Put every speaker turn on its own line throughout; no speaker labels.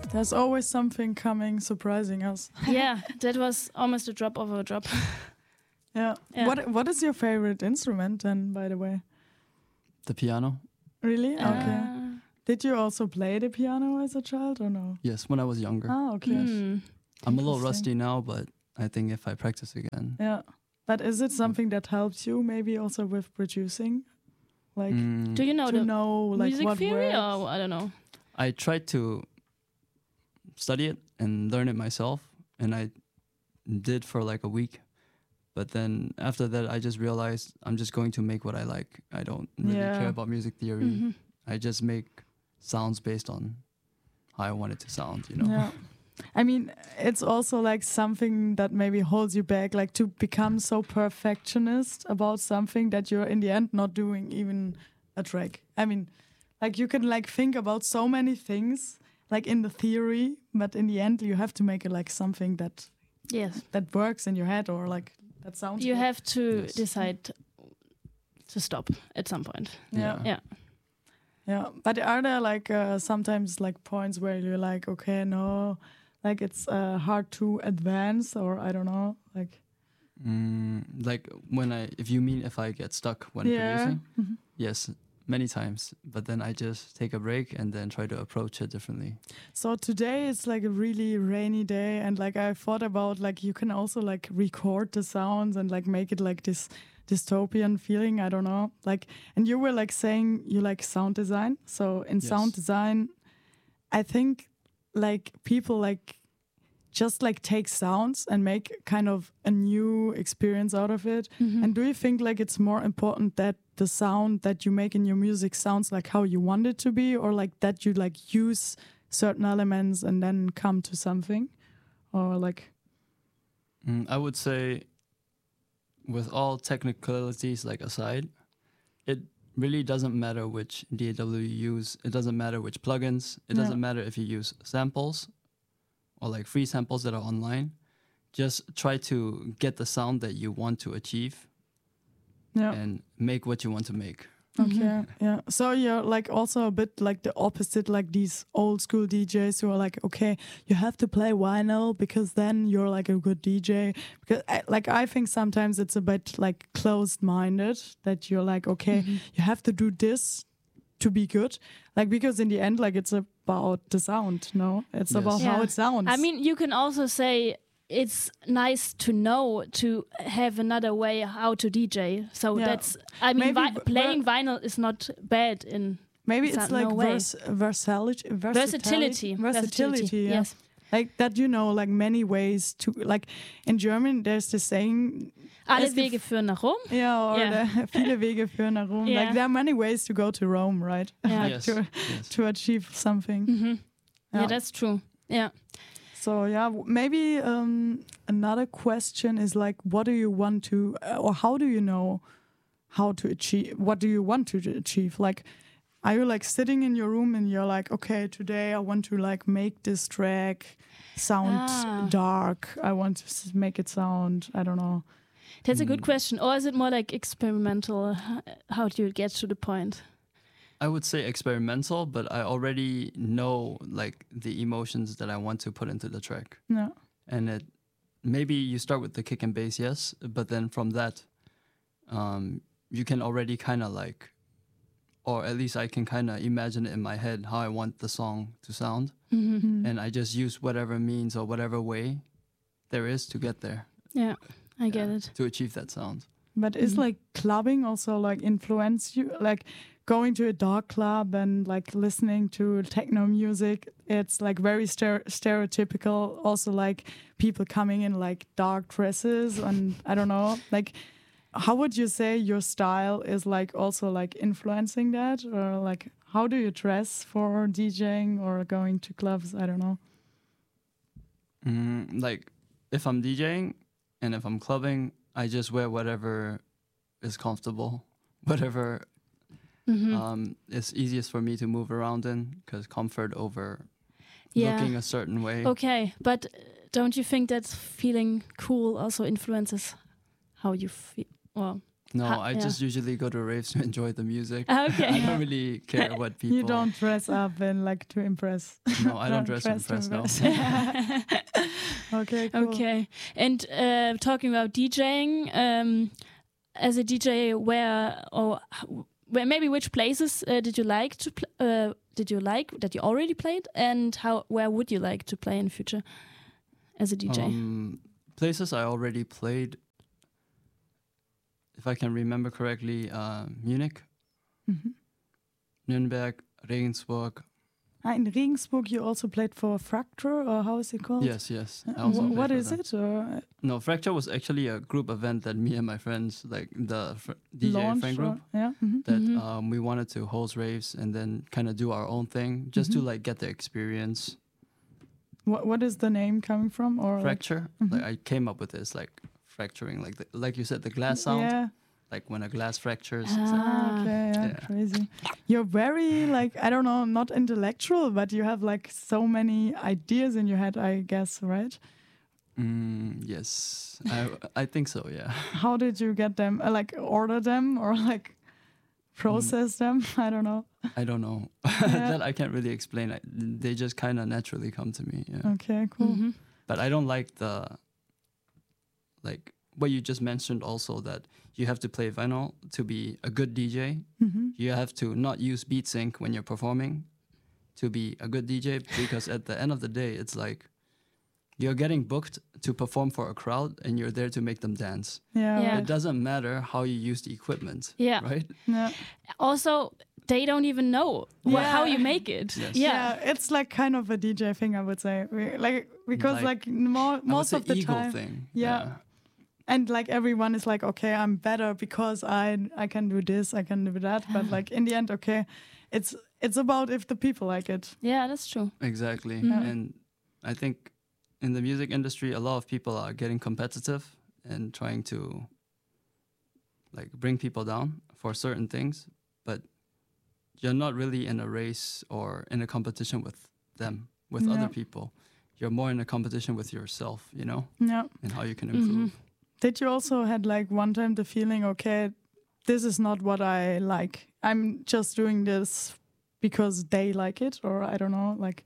There's always something coming, surprising us.
Yeah, that was almost a drop of a drop.
Yeah. What is your favorite instrument then, by the way?
The piano.
Really? Okay. Did you also play the piano as a child or no?
Yes, when I was younger.
Oh, okay.
I'm a little rusty now, but I think if I practice again.
Yeah. But is it something that helps you maybe also with producing? Like,
do you know
like
music
what
theory
words?
or I don't know?
I tried to study it and learn it myself, and I did for like a week. But then after that, I just realized I'm just going to make what I like. I don't really care about music theory. I just make sounds based on how I want it to sound, you know?
Yeah. I mean, it's also like something that maybe holds you back, like to become so perfectionist about something that you're in the end not doing even a track. I mean, like you can like think about so many things, like in the theory, but in the end you have to make it like something that that works in your head or like that sounds
You
good.
have to decide to stop at some point.
Yeah. But are there like sometimes like points where you're like, okay, no, like it's hard to advance, or I don't know, like
like if I get stuck when producing, yes, many times. But then I just take a break and then try to approach it differently.
So today it's like a really rainy day, and like I thought about like you can also like record the sounds and like make it like this dystopian feeling. I don't know, like, and you were like saying you like sound design. So in sound design, I think like people like just like take sounds and make kind of a new experience out of it. And do you think like it's more important that the sound that you make in your music sounds like how you want it to be, or like that you like use certain elements and then come to something, or like
I would say, with all technicalities like aside, it really doesn't matter which DAW you use. It doesn't matter which plugins. It doesn't matter if you use samples or like free samples that are online. Just try to get the sound that you want to achieve and make what you want to make.
Okay, yeah. So you're like also a bit like the opposite, like these old school DJs who are like, okay, you have to play vinyl because then you're like a good DJ. Because I think sometimes it's a bit like closed-minded that you're like, okay, you have to do this to be good. Like, because in the end, like it's about the sound, no? It's about how it sounds.
I mean, you can also say it's nice to know to have another way how to DJ. So that's, I mean, playing vinyl is not bad in
maybe it's like
versatility.
Yes. Like that, you know, like many ways to, like in German, there's the saying,
alle Wege führen nach Rom.
Viele Wege führen nach Rom. Like there are many ways to go to Rome, right? To achieve something.
Yeah, that's true. Yeah.
So maybe another question is like, what do you want to, or how do you know how to achieve? What do you want to achieve? Like, are you like sitting in your room and you're like, okay, today I want to like make this track sound dark. I want to make it sound, I don't know.
That's a good question. Or is it more like experimental? How do you get to the point?
I would say experimental, but I already know like the emotions that I want to put into the track.
Yeah.
And maybe you start with the kick and bass, yes, but then from that, you can already kind of like, or at least I can kind of imagine it in my head how I want the song to sound. And I just use whatever means or whatever way there is to get there.
Yeah, I get it.
To achieve that sound.
But is like clubbing also like influence you? Like going to a dark club and like listening to techno music, it's like very stereotypical. Also like people coming in like dark dresses and I don't know, like how would you say your style is like also like influencing that, or like how do you dress for DJing or going to clubs? I don't know.
Like if I'm DJing and if I'm clubbing, I just wear whatever is comfortable, whatever is easiest for me to move around in, because comfort over looking a certain way.
Okay, but don't you think that feeling cool also influences how you feel? Well,
No, I just usually go to raves to enjoy the music.
Okay.
I don't really care what people.
You don't dress up and like to impress.
No, I don't dress to impress. No.
Okay. Cool.
Okay. And talking about DJing, as a DJ, where maybe which places did you like to did you like that you already played, and where would you like to play in the future as a DJ?
Places I already played, if I can remember correctly, Munich, Nuremberg, Regensburg.
In Regensburg, you also played for Fracture, or how is it called?
Yes. I also played
what
for
is
them.
it? Or?
No, Fracture was actually a group event that me and my friends, like the DJ friend group, that we wanted to host raves and then kind of do our own thing, just to like get the experience.
What is the name coming from? Or
Fracture. Like I came up with this, like fracturing, like you said, the glass sound.
Yeah.
Like when a glass fractures.
Okay, crazy. You're very like, I don't know, not intellectual, but you have like so many ideas in your head, I guess, right?
Yes, I think so. Yeah.
How did you get them? Like order them or like process them? I don't know.
I don't know. That I can't really explain. They just kind of naturally come to me. Yeah.
Okay, cool.
But I don't like what you just mentioned also, that you have to play vinyl to be a good DJ. You have to not use beat sync when you're performing to be a good DJ, because at the end of the day, it's like you're getting booked to perform for a crowd and you're there to make them dance.
Yeah.
It doesn't matter how you use the equipment.
Yeah.
Right?
Yeah.
Also, they don't even know how you make it.
Yes.
Yeah, it's like kind of a DJ thing, I would say. Because most of the
ego
time,
thing.
Yeah. And like everyone is like, okay, I'm better because I can do this, I can do that. But like in the end, okay, it's about if the people like it.
Yeah, that's true.
Exactly. And I think in the music industry, a lot of people are getting competitive and trying to like bring people down for certain things, but you're not really in a race or in a competition with them, with other people. You're more in a competition with yourself, you know?
Yeah.
And how you can improve.
Did you also had like one time the feeling, okay, this is not what I like. I'm just doing this because they like it, or I don't know, like.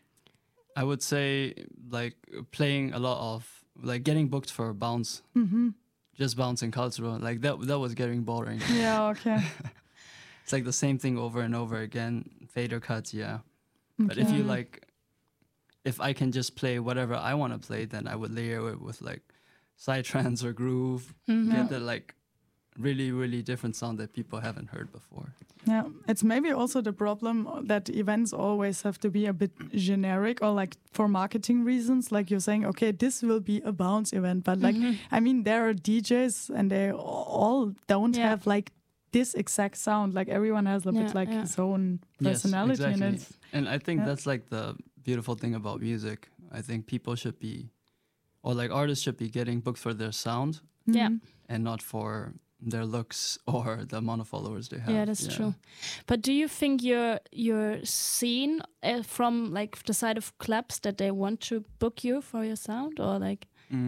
I would say like playing a lot of like getting booked for bounce, just bouncing cultural, like that was getting boring.
Yeah, okay.
It's like the same thing over and over again, fader cuts, yeah. But if you like, if I can just play whatever I want to play, then I would layer it with like psytrance or groove, get that like really, really different sound that people haven't heard before.
Yeah, it's maybe also the problem that events always have to be a bit generic, or like for marketing reasons, like you're saying, okay, this will be a bounce event, but like, I mean, there are DJs and they all don't have like this exact sound. Like everyone has a bit like his own personality.
Yes, exactly.
In it.
And I think that's like the beautiful thing about music. I think people should be, or like artists should be getting booked for their sound, and not for their looks or the amount of followers they have.
Yeah, that's true. But do you think you're seen from like the side of clubs that they want to book you for your sound, or like?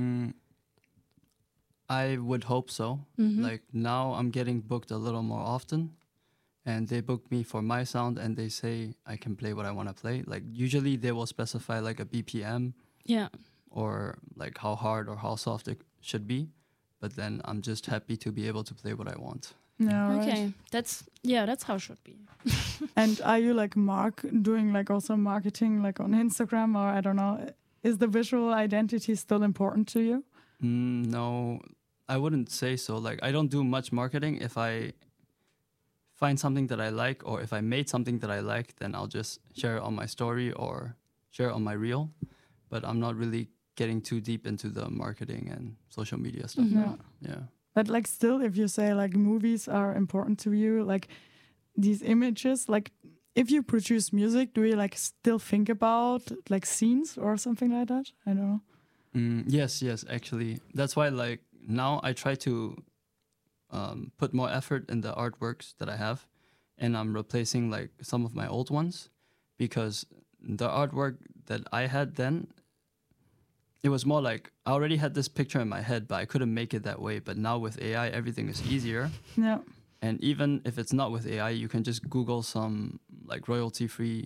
I would hope so. Like now I'm getting booked a little more often, and they book me for my sound and they say I can play what I want to play. Like usually they will specify like a BPM, or like how hard or how soft it should be. But then I'm just happy to be able to play what I want.
Yeah,
okay,
right.
that's how it should be.
And are you like doing like also marketing like on Instagram, or I don't know? Is the visual identity still important to you?
No, I wouldn't say so. Like I don't do much marketing. If I find something that I like, or if I made something that I like, then I'll just share it on my story or share it on my reel. But I'm not really getting too deep into the marketing and social media stuff now. Yeah.
But like still, if you say like movies are important to you, like these images, like if you produce music, do you like still think about like scenes or something like that? I don't know.
Yes, actually. That's why like now I try to put more effort in the artworks that I have, and I'm replacing like some of my old ones, because the artwork that I had then, it was more like I already had this picture in my head, but I couldn't make it that way. But now with AI, everything is easier.
Yeah.
And even if it's not with AI, you can just Google some like royalty-free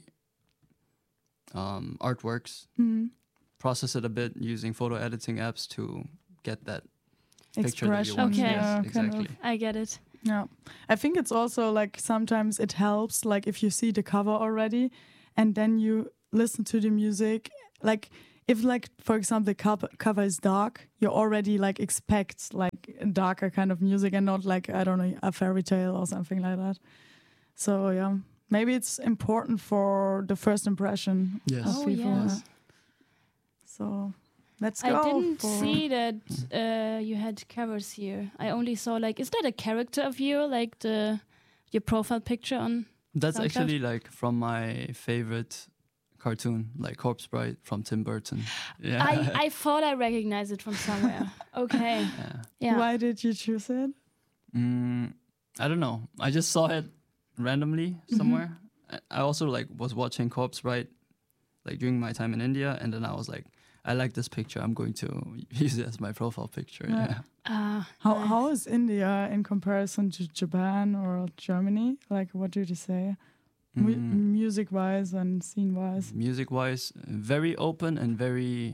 artworks, process it a bit using photo editing apps to get that picture that you
Expression.
want.
Okay.
Yes,
Yeah, kind
exactly.
of.
I get it.
Yeah. I think it's also like sometimes it helps, like if you see the cover already and then you listen to the music, like if like, for example, the cover is dark, you already like expect like darker kind of music and not like, I don't know, a fairy tale or something like that. So yeah, maybe it's important for the first impression
Yes.
of
Oh,
people.
yes.
Yeah. So let's go.
I didn't
for-
see that you had covers here. I only saw like, is that a character of you, like your profile picture on?
That's
SoundCloud?
actually like from my favorite cartoon, like Corpse Bride from Tim Burton. Yeah.
I thought I recognized it from somewhere. Okay.
Yeah.
Yeah.
Why did you choose it?
I don't know. I just saw it randomly somewhere. I also like was watching Corpse Bride like during my time in India, and then I was like, I like this picture. I'm going to use it as my profile picture.
Yeah.
Yeah.
Nice.
How is India in comparison to Japan or Germany? Like, what did you say? Music wise and scene wise.
Music wise, very open and very.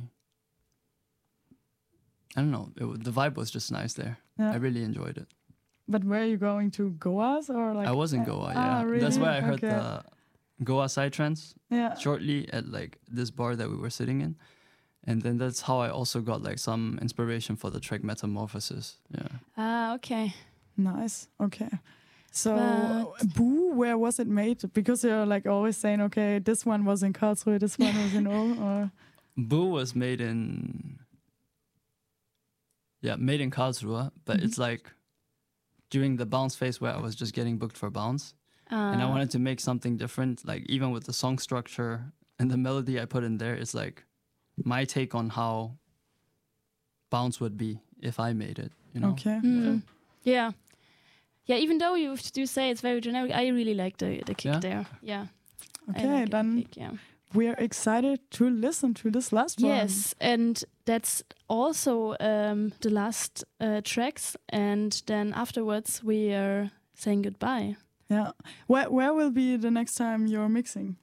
I don't know. The vibe was just nice there.
Yeah.
I really enjoyed it.
But were you going to Goa's or like?
I was in Goa. Yeah,
really?
that's where I heard
Okay.
the Goa Psytrance
Yeah.
shortly at like this bar that we were sitting in. And then that's how I also got like some inspiration for the track Metamorphosis. Yeah.
Okay.
Nice. Okay. So,
But-
Boo, where was it made? Because you're like always saying, okay, this one was in Karlsruhe, this one was in Ulm, or
Boo was made in Karlsruhe, but it's like during the bounce phase where I was just getting booked for bounce. And I wanted to make something different, like even with the song structure and the melody I put in there, it's like my take on how bounce would be if I made it, you know?
okay.
Yeah. Yeah, even though you do say it's very generic, I really like the kick
Yeah?
there. Yeah. I
Okay,
like the
then
kick, yeah.
we're excited to listen to this last one.
Yes, and that's also the last tracks, and then afterwards we are saying goodbye.
Yeah. Where will be the next time you're mixing?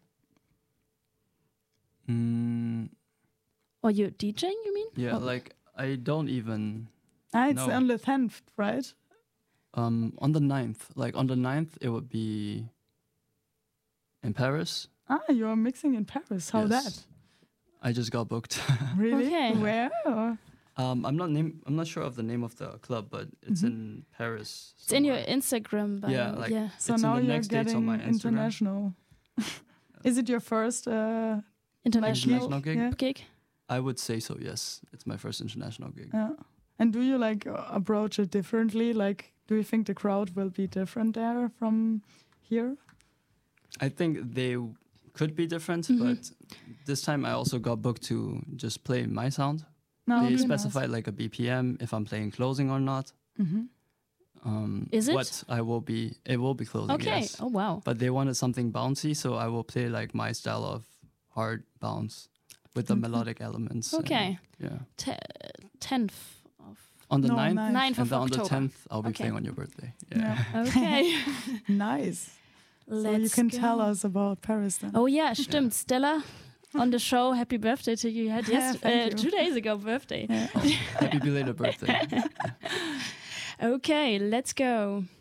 Or you're DJing, you mean?
Yeah, like I don't even
It's
No.
on the 10th, right?
on the 9th. Like on the 9th it would be in Paris.
You're mixing in Paris. How
Yes.
that?
I just got booked.
Really?
Okay.
Where? Or?
I'm not sure of the name of the club, but it's in Paris.
It's in your
somewhere.
Instagram bio.
Yeah, like-
yeah.
So
It's in
now
the
you're
next dates on
getting
my Instagram.
international. Is it your first
International
gig?
Yeah.
gig.
I would say so. Yes, it's my first international gig.
Yeah. And do you like approach it differently? Like, do you think the crowd will be different there from here?
I think they could be different, but this time I also got booked to just play my sound.
No,
They
okay,
specified like a BPM if I'm playing closing or not.
Is it?
What it will be closing.
Okay.
Yes.
Oh wow.
But they wanted something bouncy, so I will play like my style of hard bounce with the melodic elements. and-
Okay.
yeah.
10th of.
On the
No,
9th,
9th.
9th
and
of
then on the
October.
10th, I'll be
Okay.
playing on your birthday.
Yeah.
Okay.
Nice. So
Let's
you can
go.
tell us about Paris then.
Oh yeah, stimmt. Stella, on the show, happy birthday to you. You had
thank you.
2 days ago birthday.
Happy belated birthday.
Okay, let's go.